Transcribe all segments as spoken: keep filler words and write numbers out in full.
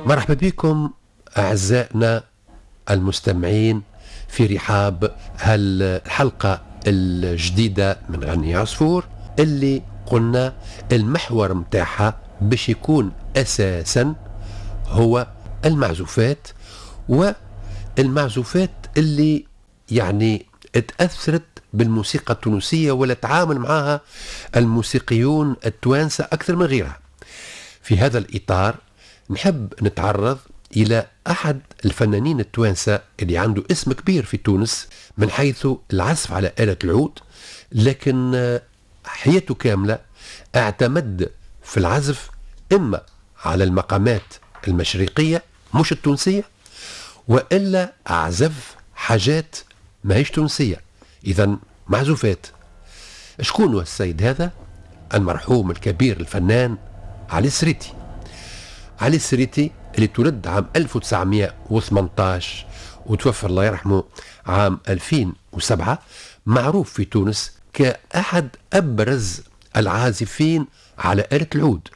مرحبا بكم أعزائنا المستمعين في رحاب هالحلقة الجديدة من غني عصفور اللي قلنا المحور متاعها باش يكون أساسا هو المعزوفات، والمعزوفات اللي يعني اتأثرت بالموسيقى التونسية ولا تعامل معها الموسيقيون التوانسة أكثر من غيرها. في هذا الإطار نحب نتعرض إلى أحد الفنانين التوانسة اللي عنده اسم كبير في تونس من حيث العزف على آلة العود، لكن حياته كاملة اعتمد في العزف إما على المقامات المشرقية مش التونسية، وإلا أعزف حاجات ما هيش تونسية، إذن معزوفات. شكون هو السيد هذا؟ المرحوم الكبير الفنان علي السريتي. علي السريتي اللي تولد عام ألف وتسعمائة وثمانية عشر وتوفى الله يرحمه عام ألفين وسبعة، معروف في تونس كأحد أبرز العازفين على آلة العود.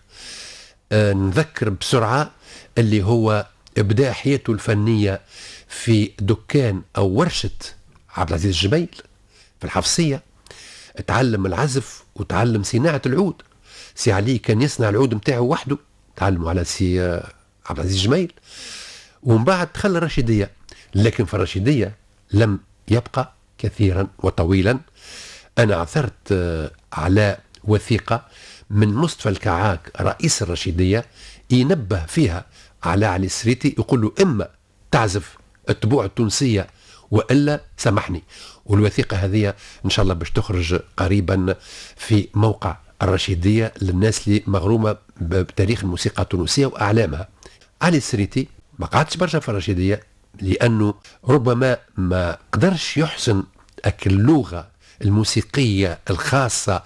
أه نذكر بسرعة اللي هو ابدأ حياته الفنية في دكان أو ورشة عبد العزيز الجميل في الحفصية، تعلم العزف وتعلم صناعة العود. سي علي كان يصنع العود متاعه وحده، تعلموا على سي عبد العزيز الجميل، ومن بعد دخل الرشيدية، لكن في الرشيدية لم يبقى كثيرا وطويلا. أنا عثرت على وثيقة من مصطفى الكعاك رئيس الرشيدية ينبه فيها على علي السريتي، يقول له إما تعزف الطبوع التونسية وإلا سامحني. والوثيقة هذه إن شاء الله باش تخرج قريبا في موقع الرشيدية للناس اللي مغرومة بتاريخ الموسيقى التونسية وأعلامها. علي السريتي ما قعدش برشا في الرشيدية لأنه ربما ما قدرش يحسن اللغة الموسيقية الخاصة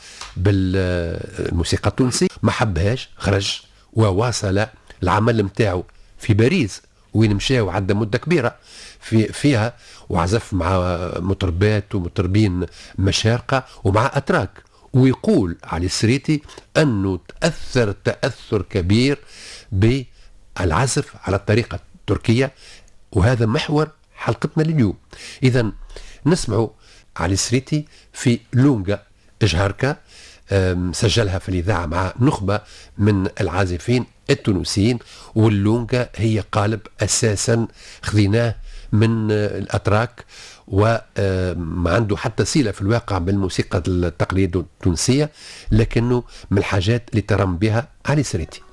بالموسيقى التونسية، ما حبهاش، خرج وواصل العمل متاعه في باريس، وين مشى وعدى مدة كبيرة في فيها وعزف مع مطربات ومطربين مشارقة ومع أتراك. ويقول علي السريتي أنه تأثر تأثر كبير بالعزف على الطريقة التركية، وهذا محور حلقتنا لليوم. إذن نسمع علي السريتي في لونجا إجهاركا، سجلها في الإذاعة مع نخبة من العازفين التونسيين، واللونجا هي قالب أساسا خذيناه من الأتراك، وما عنده حتى صلة في الواقع بالموسيقى التقليدية التونسية، لكنه من الحاجات اللي ترم بها علي السريتي.